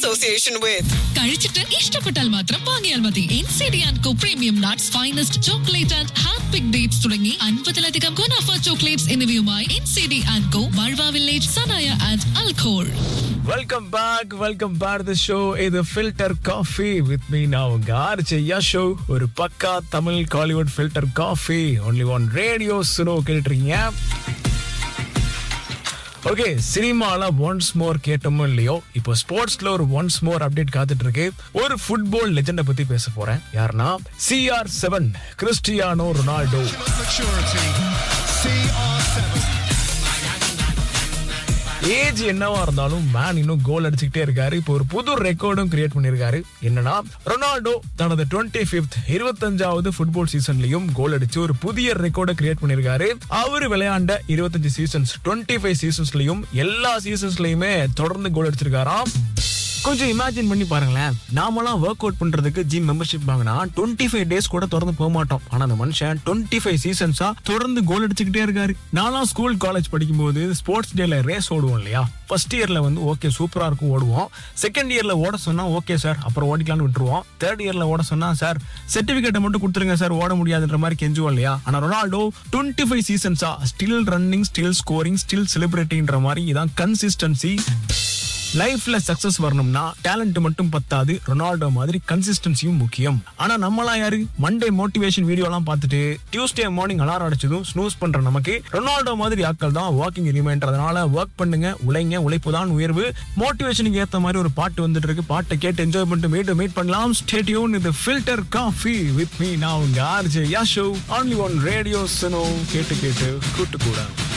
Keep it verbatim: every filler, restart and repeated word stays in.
association with. കഴിച്ചിട്ട് ഇഷ്ടപ്പെട്ടാൽ മാത്രം വാങ്ങിയാൽ മതി. N C D and co premium nuts, finest chocolate and hand pick dates തുടങ്ങി അൻപതിലധികം ഗുണാഫ ചോക്ലേറ്റ്സ് എന്നിവയുമായി N C D and co, ബൾവ village, Sanaya and അൽഖോൾ. Welcome back, welcome back to the show. It's Filter Coffee with me now. Garche Yasho, ஒரு பக்கா Tamil Kollywood filter coffee, only on radio சுனோ கேட்டுறீங்க. Okay, சினிமால once more கேட்டோமோ இல்லையோ, இப்போ ஸ்போர்ட்ஸ்ல ஒரு once more update காத்துட்டு இருக்கு. ஒரு ஃபுட்பால் லெஜெண்டை பத்தி பேச போறேன். யாருன்னா C R seven, Cristiano Ronaldo. Age என்னவா இருந்தாலும் மேன் இன்னும் கோல் அடிச்சுக்கிட்டே இருக்காரு. இப்போ ஒரு புது ரெக்கார்டும் கிரியேட் பண்ணிருக்காரு. என்னன்னா, ரொனால்டோ தனது டுவெண்ட்டி பிப்த் இருபத்தஞ்சாவது ஃபுட்பால் சீசன்லயும் கோல் அடிச்சு ஒரு புதிய ரெக்கார்டை கிரியேட் பண்ணிருக்காரு. அவரு விளையாண்ட இருபத்தஞ்சு சீசன்ஸ், டுவெண்ட்டி ஃபைவ் சீசன்ஸ்லயும் எல்லா சீசன்ஸ்லயுமே தொடர்ந்து கோல் அடிச்சிருக்காராம். கொஞ்சம் இமேஜின் பண்ணி பாருங்களேன், நாமெல்லாம் ஒர்க் அவுட் பண்றதுக்கு ஜிம் மெம்பர்ஷிப் வாங்கினா டுவெண்ட்டி ஃபைவ் டேஸ் கூட தொடர்ந்து போக மாட்டோம். ஆனா அந்த மனுஷன் டுவெண்ட்டி ஃபைவ் சீசன்ஸா தொடர்ந்து கோல் அடிச்சுக்கிட்டே இருக்காரு. நானும் ஸ்கூல் காலேஜ் படிக்கும் போது ஸ்போர்ட்ஸ் டேல ரேஸ் ஓடுவோம் இல்லையா? ஃபர்ஸ்ட் இயர்ல வந்து ஓகே சூப்பரா இருக்கும் ஓடுவோம். செகண்ட் இயர்ல ஓட சொன்னா ஓகே சார் அப்புறம் ஓடிக்கலாம்னு விட்டுருவோம். தேர்ட் இயர்ல ஓட சொன்னா சார் சர்டிபிகேட்டை மட்டும் கொடுத்துருங்க சார், ஓட முடியாதுன்ற மாதிரி கெஞ்சுவோம் இல்லையா? ஆனா Ronaldo twenty five சீசன்ஸா still running, still scoring, still செலிபிரேட்டிங்கிற மாதிரி இதான் கன்சிஸ்டன்சி. லைஃப்ல சக்சஸ் வரணும்னா டேலண்ட் மட்டும் பத்தாது, ரொனால்டோ மாதிரி கன்சிஸ்டன்சியும் முக்கியம். ஆனா நம்மளாம் யாரு? மண்டே மோட்டிவேஷன் வீடியோ எல்லாம் பார்த்துட்டு டியூஸ்டே மார்னிங் அலாரம் அடிச்சதும் ஸ்னூஸ் பண்ற நமக்கு ரொனால்டோ மாதிரி ஆட்கள் தான் வாக்கிங் ரிமைண்டர். அதனால ஒர்க் பண்ணுங்க, உழைங்க, உழைப்பு தான் உயர்வு. மோட்டிவேஷனுக்கு ஏத்த மாதிரி ஒரு பாட்டு வந்துட்டு இருக்கு. பாட்டை கேட்டு என்ஜாய் பண்ணிட்டு மீண்டும் மீட் பண்ணலாம். Stay tune with filter coffee with me. நான் உங்க RJ Yasho, only on radio சுனோ. கேட்டு கேட்டு கூட்டு கூட.